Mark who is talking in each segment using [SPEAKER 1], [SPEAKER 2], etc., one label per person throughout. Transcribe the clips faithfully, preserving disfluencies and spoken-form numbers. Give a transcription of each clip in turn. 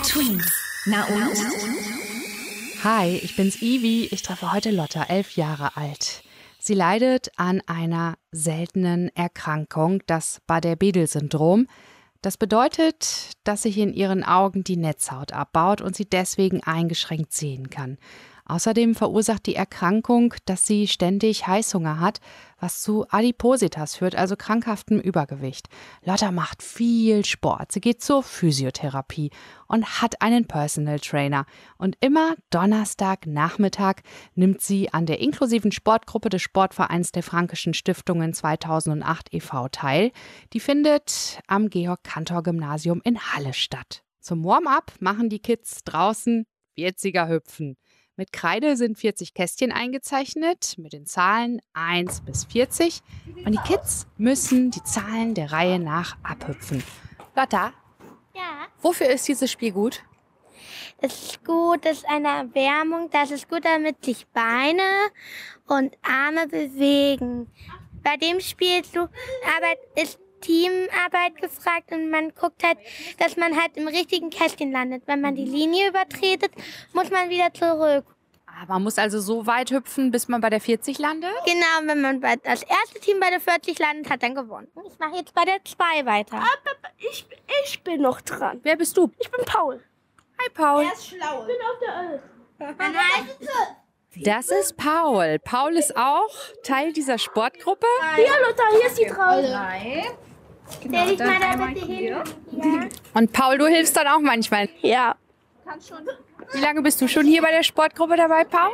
[SPEAKER 1] Twins. Na und?
[SPEAKER 2] Hi, ich bin's Ivi. Ich treffe heute Lotta, elf Jahre alt. Sie leidet an einer seltenen Erkrankung, das Bardet-Biedl-Syndrom. Das bedeutet, dass sich in ihren Augen die Netzhaut abbaut und sie deswegen eingeschränkt sehen kann. Außerdem verursacht die Erkrankung, dass sie ständig Heißhunger hat, was zu Adipositas führt, also krankhaftem Übergewicht. Lotta macht viel Sport. Sie geht zur Physiotherapie und hat einen Personal Trainer. Und immer Donnerstagnachmittag nimmt sie an der inklusiven Sportgruppe des Sportvereins der Frankischen Stiftungen zweitausendacht e V teil. Die findet am Georg-Cantor-Gymnasium in Halle statt. Zum Warm-up machen die Kids draußen vierziger hüpfen. Mit Kreide sind vierzig Kästchen eingezeichnet, mit den Zahlen eins bis vierzig. Und die Kids müssen die Zahlen der Reihe nach abhüpfen. Lotta?
[SPEAKER 3] Ja.
[SPEAKER 2] Wofür ist dieses Spiel gut?
[SPEAKER 3] Das ist gut, das ist eine Erwärmung, das ist gut, damit sich Beine und Arme bewegen. Bei dem Spiel ist, so, Arbeit, ist Teamarbeit gefragt und man guckt halt, dass man halt im richtigen Kästchen landet. Wenn man die Linie übertretet, muss man wieder zurück.
[SPEAKER 2] Ah, man muss also so weit hüpfen, bis man bei der vierzig landet?
[SPEAKER 3] Genau, wenn man bei, das erste Team bei der vierzig landet, hat dann gewonnen. Ich mache jetzt bei der zwei weiter.
[SPEAKER 4] Ich, ich bin noch dran.
[SPEAKER 2] Wer bist du?
[SPEAKER 4] Ich bin Paul.
[SPEAKER 2] Hi, Paul.
[SPEAKER 4] Er ist schlau. Ich bin auf der elf.
[SPEAKER 3] Dann heißt es
[SPEAKER 2] Das ist Paul. Paul ist auch Teil dieser Sportgruppe.
[SPEAKER 4] Hier, Lotta, hier ist die drei.
[SPEAKER 3] Stell dich mal da bitte hin. Ja.
[SPEAKER 2] Und Paul, du hilfst dann auch manchmal.
[SPEAKER 4] Ja.
[SPEAKER 2] Wie lange bist du schon hier bei der Sportgruppe dabei, Paul?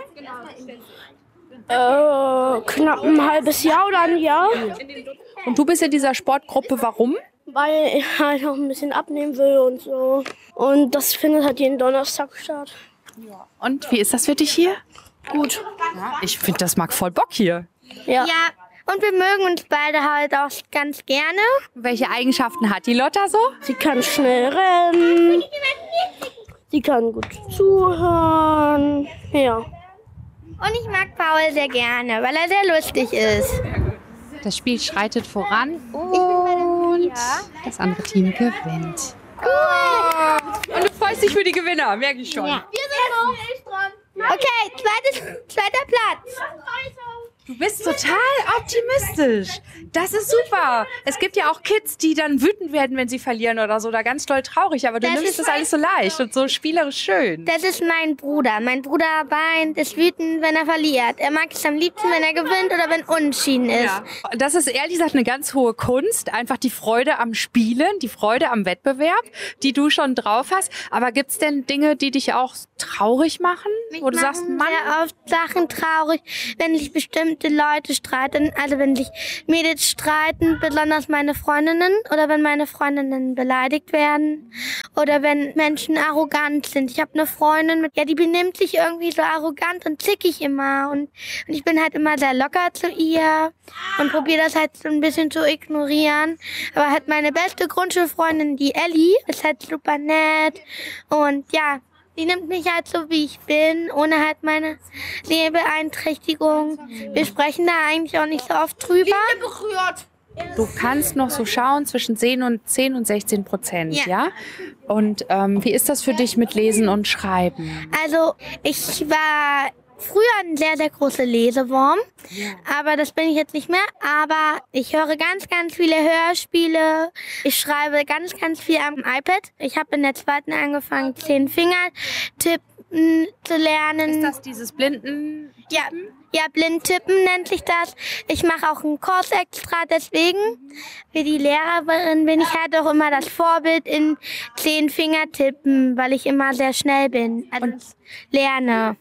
[SPEAKER 4] Äh, knapp ein halbes Jahr oder ein Jahr.
[SPEAKER 2] Und du bist in dieser Sportgruppe, warum?
[SPEAKER 4] Weil ich halt noch ein bisschen abnehmen will und so. Und das findet halt jeden Donnerstag statt.
[SPEAKER 2] Und wie ist das für dich hier?
[SPEAKER 4] Gut.
[SPEAKER 2] Ich finde, das mag voll Bock hier.
[SPEAKER 4] Ja.
[SPEAKER 3] Ja, und wir mögen uns beide halt auch ganz gerne.
[SPEAKER 2] Welche Eigenschaften hat die Lotta so?
[SPEAKER 4] Sie kann schnell rennen. Sie kann gut zuhören. Ja.
[SPEAKER 3] Und ich mag Paul sehr gerne, weil er sehr lustig ist.
[SPEAKER 2] Das Spiel schreitet voran und das andere Team gewinnt. Cool! Und du freust dich für die Gewinner, merke ich schon.
[SPEAKER 3] Ja. Wir sind noch dran. Okay, zweites, zweiter Platz.
[SPEAKER 2] Du bist total optimistisch. Das ist super. Es gibt ja auch Kids, die dann wütend werden, wenn sie verlieren oder so, oder ganz doll traurig. Aber du
[SPEAKER 3] Das
[SPEAKER 2] nimmst
[SPEAKER 3] ist
[SPEAKER 2] das alles so leicht und so spielerisch schön.
[SPEAKER 3] Das ist mein Bruder. Mein Bruder weint, ist wütend, wenn er verliert. Er mag es am liebsten, wenn er gewinnt oder wenn unentschieden ist.
[SPEAKER 2] Ja. Das ist ehrlich gesagt eine ganz hohe Kunst. Einfach die Freude am Spielen, die Freude am Wettbewerb, die du schon drauf hast. Aber gibt's denn Dinge, die dich auch traurig machen?
[SPEAKER 3] Mich
[SPEAKER 2] Wo du sagst,
[SPEAKER 3] machen
[SPEAKER 2] Mann,
[SPEAKER 3] sehr oft Sachen traurig, wenn sich bestimmte Leute streiten. Also wenn sich Mädels streiten, besonders meine Freundinnen, oder wenn meine Freundinnen beleidigt werden oder wenn Menschen arrogant sind. Ich habe eine Freundin, mit, ja, die benimmt sich irgendwie so arrogant und zickig immer und, und ich bin halt immer sehr locker zu ihr und probiere das halt so ein bisschen zu ignorieren. Aber halt meine beste Grundschulfreundin, die Ellie, ist halt super nett und ja, die nimmt mich halt so, wie ich bin, ohne halt meine Sehbeeinträchtigung. Wir sprechen da eigentlich auch nicht so oft drüber.
[SPEAKER 2] du kannst noch so schauen zwischen zehn und sechzehn Prozent, ja?
[SPEAKER 3] Ja.
[SPEAKER 2] Und ähm, wie ist das für dich mit Lesen und Schreiben?
[SPEAKER 3] Also ich war früher ein sehr, sehr großer Lesewurm, aber das bin ich jetzt nicht mehr. Aber ich höre ganz, ganz viele Hörspiele. Ich schreibe ganz, ganz viel am iPad. Ich habe in der zweiten angefangen, zehn Finger tippen zu lernen.
[SPEAKER 2] Ist das dieses Blinden?
[SPEAKER 3] Ja, ja, Blindtippen nennt sich das. Ich mache auch einen Kurs extra, deswegen für die Lehrerin bin ich halt auch immer das Vorbild in zehn Finger tippen, weil ich immer sehr schnell bin, also lerne.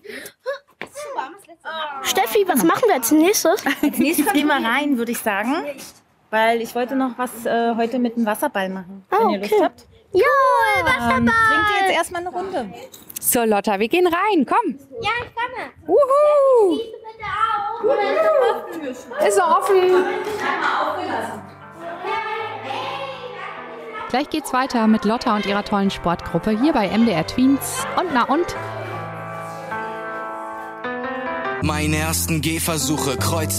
[SPEAKER 4] Steffi, was machen wir als nächstes?
[SPEAKER 5] Als nächstes gehen wir rein, würde ich sagen. Weil ich wollte noch was äh, heute mit dem Wasserball machen, wenn
[SPEAKER 4] Ah,
[SPEAKER 5] ihr Lust
[SPEAKER 4] okay.
[SPEAKER 5] habt.
[SPEAKER 3] Ja,
[SPEAKER 5] Ähm,
[SPEAKER 3] Wasserball!
[SPEAKER 5] trinkt ihr jetzt erstmal eine Runde.
[SPEAKER 2] So, Lotta, wir gehen rein, komm.
[SPEAKER 3] Ja, ich komme.
[SPEAKER 2] Wuhu!
[SPEAKER 3] Siehst du bitte auch?
[SPEAKER 2] Ist offen. Gleich geht's weiter mit Lotta und ihrer tollen Sportgruppe hier bei M D R Tweens. Und na und?
[SPEAKER 6] Meine ersten Gehversuche, Kreuz